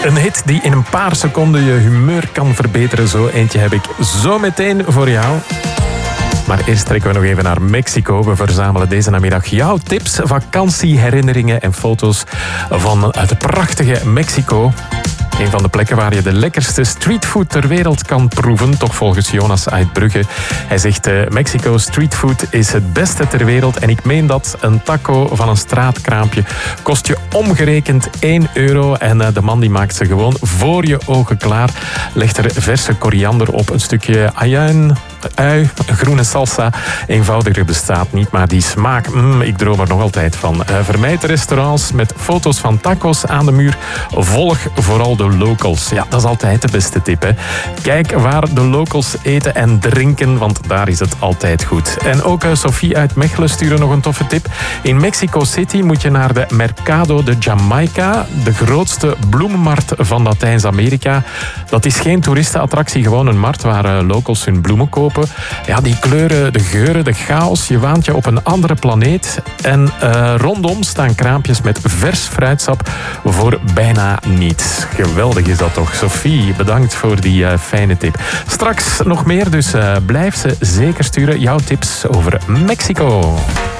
Een hit die in een paar seconden je humeur kan verbeteren. Zo eentje heb ik zo meteen voor jou. Maar eerst trekken we nog even naar Mexico. We verzamelen deze namiddag jouw tips, vakantieherinneringen en foto's van het prachtige Mexico. Een van de plekken waar je de lekkerste streetfood ter wereld kan proeven. Toch volgens Jonas uit Brugge. Hij zegt, Mexico streetfood is het beste ter wereld. En ik meen dat. Een taco van een straatkraampje kost je omgerekend €1. En de man die maakt ze gewoon voor je ogen klaar. Legt er verse koriander op, een stukje ajuin, ui, een groene salsa. Eenvoudiger bestaat niet, maar die smaak, ik droom er nog altijd van. Vermijd restaurants met foto's van tacos aan de muur. Volg vooral de locals. Ja, dat is altijd de beste tip, hè. Kijk waar de locals eten en drinken, want daar is het altijd goed. En ook Sophie uit Mechelen stuurde nog een toffe tip. In Mexico City moet je naar de Mercado de Jamaica, de grootste bloemenmarkt van Latijns-Amerika. Dat is geen toeristenattractie, gewoon een markt waar locals hun bloemen kopen. Ja, die kleuren, de geuren, de chaos, je waant je op een andere planeet. En rondom staan kraampjes met vers fruitsap voor bijna niets. Geweldig is dat toch. Sophie, bedankt voor die fijne tip. Straks nog meer, dus blijf ze zeker sturen. Jouw tips over Mexico.